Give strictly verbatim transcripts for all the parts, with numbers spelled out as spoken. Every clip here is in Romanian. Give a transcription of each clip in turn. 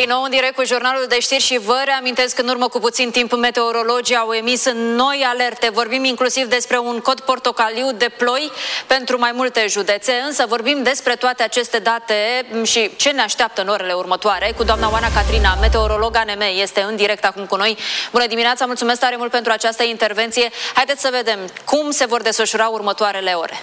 Din nou în direct cu jurnalul de știri și vă reamintesc că în urmă cu puțin timp meteorologii au emis noi alerte. Vorbim inclusiv despre un cod portocaliu de ploi pentru mai multe județe, însă vorbim despre toate aceste date și ce ne așteaptă în orele următoare cu doamna Oana Catrina, meteorolog A N M, este în direct acum cu noi. Bună dimineața, mulțumesc tare mult pentru această intervenție. Haideți să vedem cum se vor desfășura următoarele ore.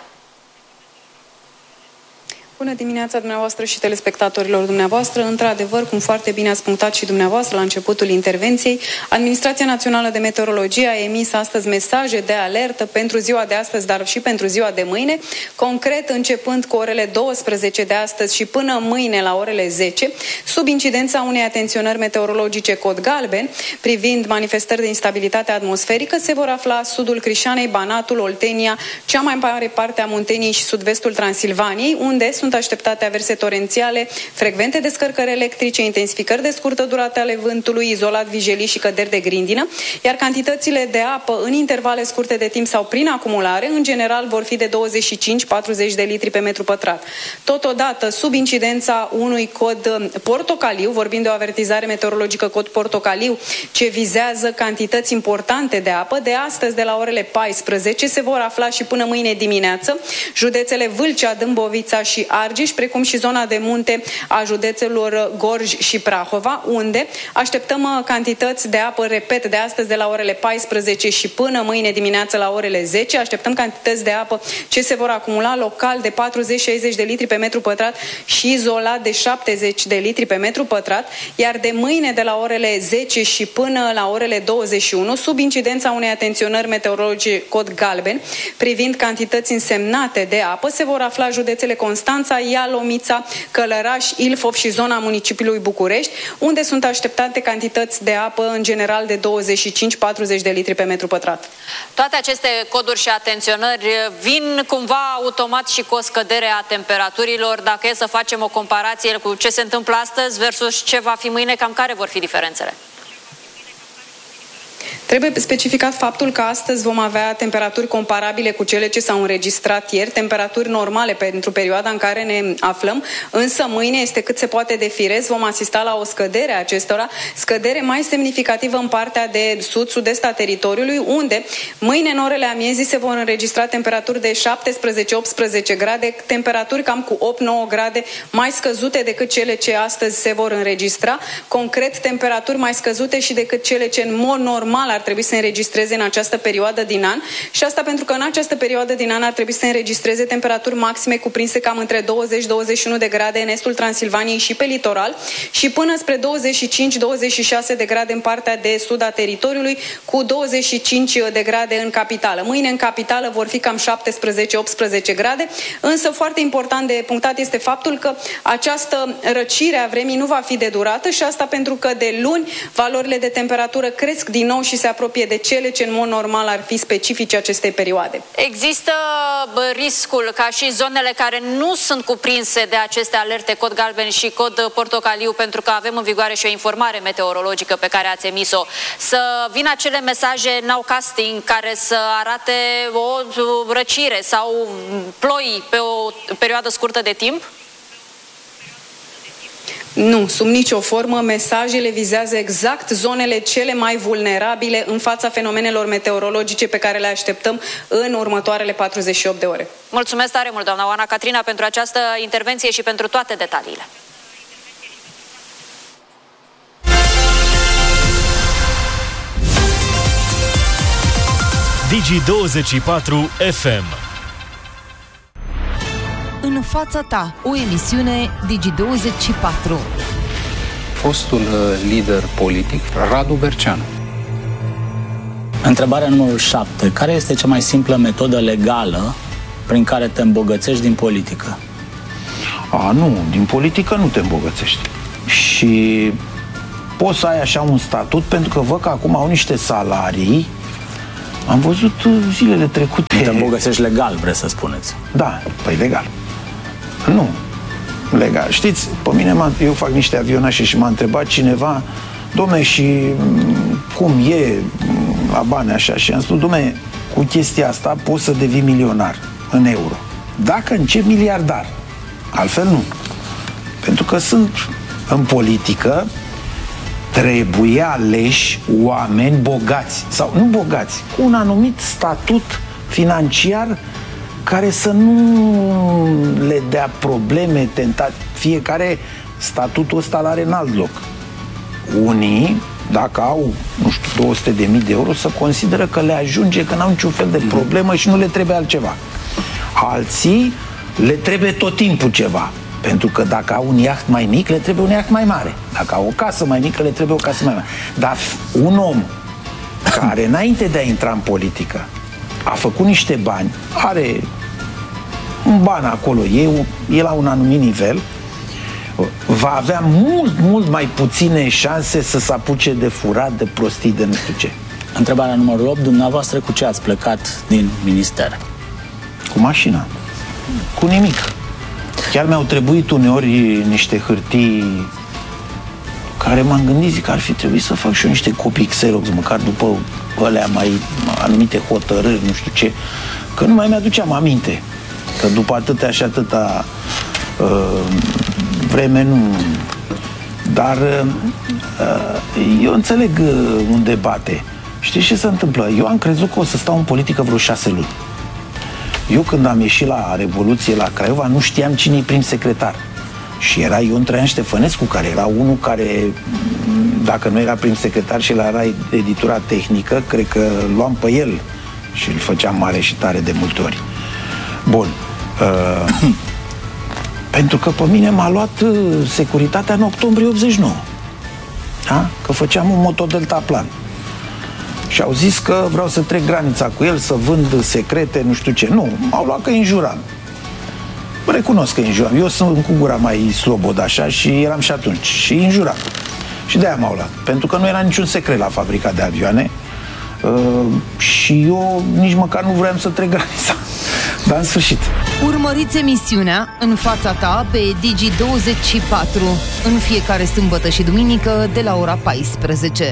Bună dimineața dumneavoastră și telespectatorilor dumneavoastră. Într-adevăr, cum foarte bine ați punctat și dumneavoastră la începutul intervenției, Administrația Națională de Meteorologie a emis astăzi mesaje de alertă pentru ziua de astăzi, dar și pentru ziua de mâine, concret începând cu orele douăsprezece de astăzi și până mâine la orele zece, sub incidența unei atenționări meteorologice cod galben, privind manifestări de instabilitate atmosferică, se vor afla sudul Crișanei, Banatul, Oltenia, cea mai mare parte a Munteniei și sud-vestul Transilvaniei, unde sunt Sunt așteptate averse torențiale, frecvente descărcări electrice, intensificări de scurtă durată ale vântului, izolat vijelii și căderi de grindină, iar cantitățile de apă în intervale scurte de timp sau prin acumulare, în general, vor fi de douăzeci și cinci patruzeci de litri pe metru pătrat. Totodată, sub incidența unui cod portocaliu, vorbim de o avertizare meteorologică cod portocaliu, ce vizează cantități importante de apă, de astăzi, de la orele paisprezece, se vor afla și până mâine dimineață județele Vâlcea, Dâmbovița și Argeș, precum și zona de munte a județelor Gorj și Prahova, unde așteptăm cantități de apă, repet, de astăzi de la orele paisprezece și până mâine dimineață la orele zece, așteptăm cantități de apă ce se vor acumula local de patruzeci șaizeci de litri pe metru pătrat și izolat de șaptezeci de litri pe metru pătrat, iar de mâine de la orele zece și până la orele douăzeci și unu, sub incidența unei atenționări meteorologice cod galben, privind cantități însemnate de apă, se vor afla județele Constanța, Ialomița, Călăraș, Ilfov și zona municipiului București, unde sunt așteptate cantități de apă în general de douăzeci și cinci patruzeci de litri pe metru pătrat. Toate aceste coduri și atenționări vin cumva automat și cu o scădere a temperaturilor. Dacă e să facem o comparație cu ce se întâmplă astăzi versus ce va fi mâine, cam care vor fi diferențele? Trebuie specificat faptul că astăzi vom avea temperaturi comparabile cu cele ce s-au înregistrat ieri, temperaturi normale pentru perioada în care ne aflăm, însă mâine este cât se poate de firesc, vom asista la o scădere a acestora, scădere mai semnificativă în partea de sud-sud-est a teritoriului, unde mâine în orele amiezii se vor înregistra temperaturi de șaptesprezece optsprezece grade, temperaturi cam cu opt nouă grade mai scăzute decât cele ce astăzi se vor înregistra, concret temperaturi mai scăzute și decât cele ce în mod normal ar trebui să înregistreze în această perioadă din an, și asta pentru că în această perioadă din an ar trebui să înregistreze temperaturi maxime cuprinse cam între douăzeci douăzeci și unu de grade în estul Transilvaniei și pe litoral și până spre douăzeci și cinci douăzeci și șase de grade în partea de sud a teritoriului, cu douăzeci și cinci de grade în capitală. Mâine în capitală vor fi cam șaptesprezece optsprezece grade, însă foarte important de punctat este faptul că această răcire a vremii nu va fi de durată, și asta pentru că de luni valorile de temperatură cresc din nou și se apropie de cele ce în mod normal ar fi specifice acestei perioade. Există riscul ca și zonele care nu sunt cuprinse de aceste alerte cod galben și cod portocaliu, pentru că avem în vigoare și o informare meteorologică pe care ați emis-o, să vină acele mesaje nowcasting care să arate o răcire sau ploi pe o perioadă scurtă de timp? Nu, sub nicio formă. Mesajele vizează exact zonele cele mai vulnerabile în fața fenomenelor meteorologice pe care le așteptăm în următoarele patruzeci și opt de ore. Mulțumesc tare mult, doamna Oana Catrina, pentru această intervenție și pentru toate detaliile. Digi douăzeci și patru F M. În fața ta, o emisiune Digi douăzeci și patru. Fostul lider politic, Radu Berceanu. Întrebarea numărul șapte. Care este cea mai simplă metodă legală prin care te îmbogățești din politică? A, nu, din politică nu te îmbogățești. Și poți să ai așa un statut, pentru că văd că acum au niște salarii. Am văzut zilele trecute. Te îmbogățești legal, vreți să spuneți? Da, păi legal. Nu, legal. Știți, pe mine, eu fac niște avionașe și m-a întrebat cineva, dom'le, și cum e la bani așa? Și am spus, dom'le, cu chestia asta poți să devii milionar în euro. Dacă începi miliardar. Altfel nu. Pentru că sunt în politică trebuie aleși oameni bogați, sau nu bogați, cu un anumit statut financiar care să nu le dea probleme, tentat. Fiecare statutul ăsta l-are în alt loc. Unii, dacă au, nu știu, două sute de mii de euro, să consideră că le ajunge, că n-au niciun fel de problemă și nu le trebuie altceva. Alții le trebuie tot timpul ceva. Pentru că dacă au un iaht mai mic, le trebuie un iaht mai mare. Dacă au o casă mai mică, le trebuie o casă mai mare. Dar un om care, înainte de a intra în politică, a făcut niște bani, are un ban acolo, e, e la un anumit nivel, va avea mult, mult mai puține șanse să se apuce de furat, de prostii, de nu știu ce. Întrebarea numărul opt, dumneavoastră cu ce ați plecat din minister? Cu mașina. Cu nimic. Chiar mi-au trebuit uneori niște hârtii care m-am gândit, zic că ar fi trebuit să fac și eu niște copii Xerox, măcar după alea mai anumite hotărâri, nu știu ce, că nu mai mi-aduceam aminte. Că după atâtea și atâta uh, vreme nu... Dar uh, eu înțeleg uh, unde bate. Știți ce se întâmplă? Eu am crezut că o să stau în politică vreo șase luni. Eu când am ieșit la Revoluție la Craiova nu știam cine-i prim secretar. Și era Ion Traian Ștefănescu, care era unul care, dacă nu era prim secretar și el era editura tehnică, cred că luam pe el și îl făceam mare și tare de multe ori. Bun. Uh, pentru că pe mine m-a luat uh, securitatea în octombrie optzeci și nouă. Da? Că făceam un motodeltaplan. Și au zis că vreau să trec granița cu el, să vând secrete, nu știu ce. Nu, m-au luat că înjuram. Recunosc că înjuram. Eu sunt cu gura mai slobod așa și eram și atunci. Și înjuram. Și de-aia m-au luat. Pentru că nu era niciun secret la fabrica de avioane. Uh, și eu nici măcar nu vreau să trec granița. Dar în sfârșit. Urmăriți emisiunea În fața ta pe Digi douăzeci și patru în fiecare sâmbătă și duminică de la ora paisprezece.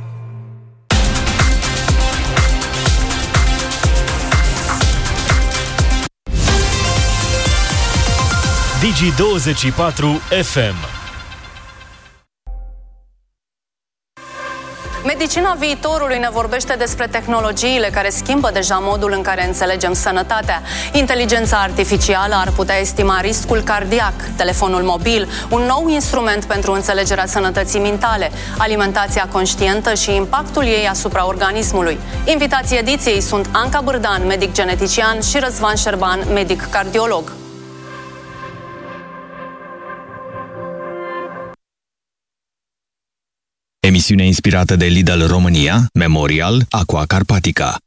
Digi douăzeci și patru F M. Medicina viitorului ne vorbește despre tehnologiile care schimbă deja modul în care înțelegem sănătatea. Inteligența artificială ar putea estima riscul cardiac, telefonul mobil, un nou instrument pentru înțelegerea sănătății mentale, alimentația conștientă și impactul ei asupra organismului. Invitații ediției sunt Anca Bârdan, medic genetician, și Răzvan Șerban, medic cardiolog. Emisiune inspirată de Lidl România, Memorial, Aqua Carpatica.